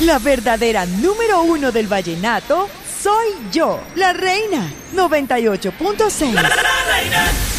La verdadera número uno del vallenato soy yo, la reina 98.6. La reina.